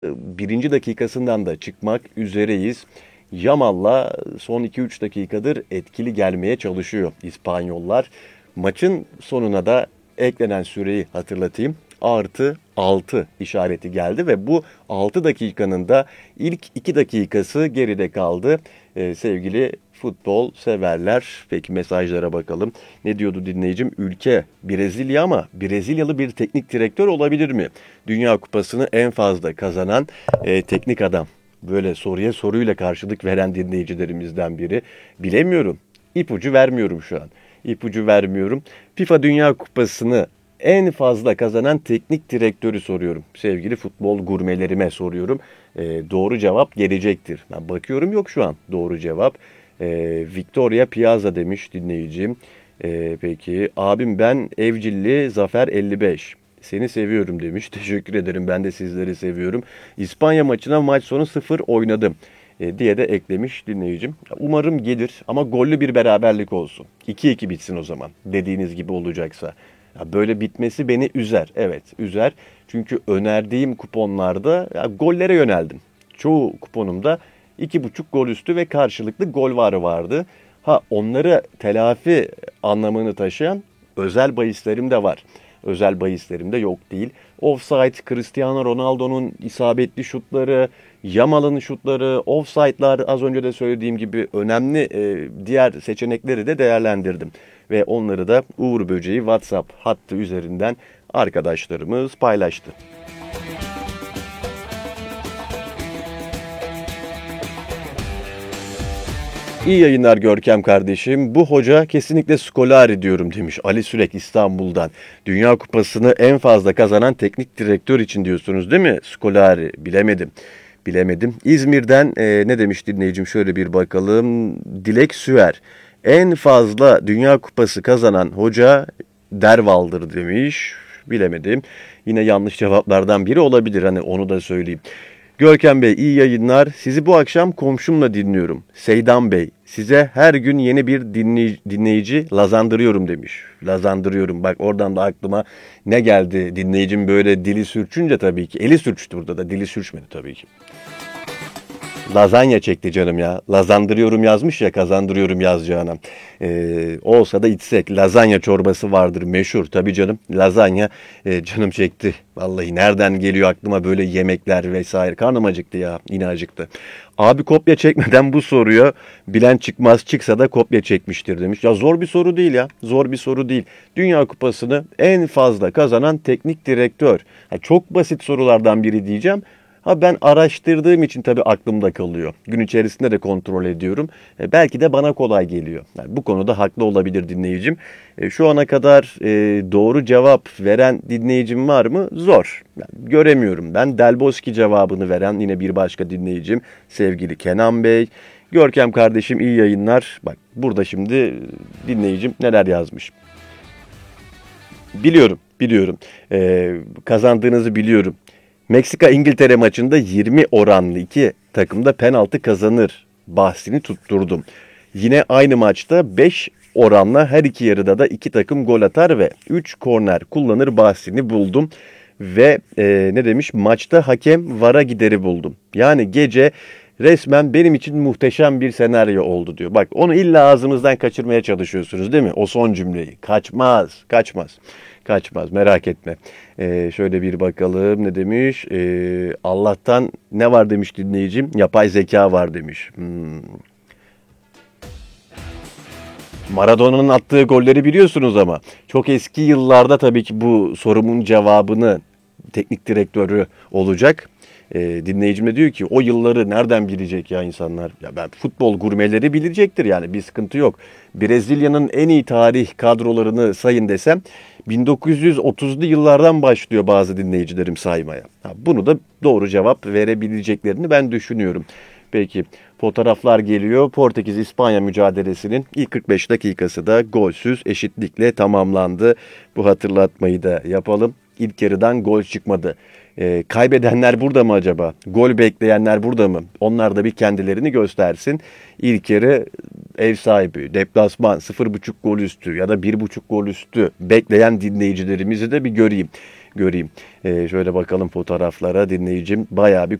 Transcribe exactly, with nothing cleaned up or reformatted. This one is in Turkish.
Birinci dakikasından da çıkmak üzereyiz. Yamal'la son iki üç dakikadır etkili gelmeye çalışıyor İspanyollar. Maçın sonuna da eklenen süreyi hatırlatayım. Artı altı işareti geldi ve bu altı dakikanın da ilk iki dakikası geride kaldı. Ee, sevgili futbol severler. Peki mesajlara bakalım. Ne diyordu dinleyicim? Ülke Brezilya ama Brezilyalı bir teknik direktör olabilir mi? Dünya Kupası'nı en fazla kazanan e, teknik adam. Böyle soruya soruyla karşılık veren dinleyicilerimizden biri. Bilemiyorum. İpucu vermiyorum şu an. İpucu vermiyorum. FIFA Dünya Kupası'nı en fazla kazanan teknik direktörü soruyorum. Sevgili futbol gurmelerime soruyorum. E, doğru cevap gelecektir. Ben bakıyorum yok şu an doğru cevap. E, Victoria Piazza demiş dinleyicim. E, peki abim ben Evcilli Zafer elli beş. Seni seviyorum demiş. Teşekkür ederim. Ben de sizleri seviyorum. İspanya maçına maç sonu sıfır oynadım e, diye de eklemiş dinleyicim. Umarım gelir ama gollü bir beraberlik olsun. iki iki bitsin o zaman. Dediğiniz gibi olacaksa. Ya böyle bitmesi beni üzer. Evet, üzer. Çünkü önerdiğim kuponlarda ya, gollere yöneldim. Çoğu kuponumda iki buçuk gol üstü ve karşılıklı gol varı vardı. Ha onları telafi anlamını taşıyan özel bahislerim de var. Özel bahislerim de yok değil. Offside, Cristiano Ronaldo'nun isabetli şutları, Yamal'ın şutları, offside'lar az önce de söylediğim gibi önemli e, diğer seçenekleri de değerlendirdim. Ve onları da Uğur Böceği WhatsApp hattı üzerinden arkadaşlarımız paylaştı. İyi yayınlar Görkem kardeşim. Bu hoca kesinlikle Scolari diyorum demiş Ali Sürek İstanbul'dan. Dünya Kupası'nı en fazla kazanan teknik direktör için diyorsunuz değil mi? Scolari bilemedim. Bilemedim. İzmir'den e, ne demiş dinleyicim şöyle bir bakalım. Dilek Süer. En fazla Dünya Kupası kazanan hoca Derval'dır demiş. Bilemedim. Yine yanlış cevaplardan biri olabilir hani onu da söyleyeyim. Görkem Bey iyi yayınlar. Sizi bu akşam komşumla dinliyorum. Seydan Bey size her gün yeni bir dinley- dinleyici lazandırıyorum demiş. Lazandırıyorum. Bak oradan da aklıma ne geldi dinleyicim böyle dili sürçünce tabii ki. Eli sürçtü burada da dili sürçmedi tabii ki. Lazanya çekti canım ya. Lazandırıyorum yazmış ya kazandırıyorum yazacağına. Ee, olsa da içsek. Lazanya çorbası vardır meşhur. Tabii canım lazanya e, canım çekti. Vallahi nereden geliyor aklıma böyle yemekler vesaire. Karnım acıktı ya. Yine acıktı. Abi kopya çekmeden bu soruyor. Bilen çıkmaz çıksa da kopya çekmiştir demiş. Ya zor bir soru değil ya. Zor bir soru değil. Dünya Kupası'nı en fazla kazanan teknik direktör. Ha, çok basit sorulardan biri diyeceğim. Ha ben araştırdığım için tabii aklımda kalıyor. Gün içerisinde de kontrol ediyorum. E, belki de bana kolay geliyor. Yani bu konuda haklı olabilir dinleyicim. E, şu ana kadar e, doğru cevap veren dinleyicim var mı? Zor. Yani göremiyorum. Ben Delboski cevabını veren yine bir başka dinleyicim sevgili Kenan Bey. Görkem kardeşim iyi yayınlar. Bak burada şimdi dinleyicim neler yazmış. Biliyorum, biliyorum. E, kazandığınızı biliyorum. Meksika-İngiltere maçında yirmi oranlı iki takım da penaltı kazanır bahsini tutturdum. Yine aynı maçta beş oranla her iki yarıda da iki takım gol atar ve üç korner kullanır bahsini buldum. Ve e, ne demiş maçta hakem vara gideri buldum. Yani gece resmen benim için muhteşem bir senaryo oldu diyor. Bak onu illa ağzımızdan kaçırmaya çalışıyorsunuz değil mi? O son cümleyi. Kaçmaz, kaçmaz. Kaçmaz merak etme. Ee, şöyle bir bakalım ne demiş. Ee, Allah'tan ne var demiş dinleyicim. Yapay zeka var demiş. Hmm. Maradona'nın attığı golleri biliyorsunuz ama. Çok eski yıllarda tabii ki bu sorumun cevabını teknik direktörü olacak. Ee, dinleyicim de diyor ki o yılları nereden bilecek ya insanlar? Ya ben futbol gurmeleri bilecektir yani bir sıkıntı yok. Brezilya'nın en iyi tarih kadrolarını sayın desem bin dokuz yüz otuzlu yıllardan başlıyor bazı dinleyicilerim saymaya. Ha, bunu da doğru cevap verebileceklerini ben düşünüyorum. Peki fotoğraflar geliyor. Portekiz-İspanya mücadelesinin ilk kırk beş dakikası da golsüz eşitlikle tamamlandı. Bu hatırlatmayı da yapalım. İlk yarıdan gol çıkmadı. E, kaybedenler burada mı acaba? Gol bekleyenler burada mı? Onlar da bir kendilerini göstersin. İlk yarı ev sahibi, deplasman, sıfır buçuk gol üstü ya da bir buçuk gol üstü bekleyen dinleyicilerimizi de bir göreyim. göreyim. Ee, şöyle bakalım fotoğraflara, dinleyicim bayağı bir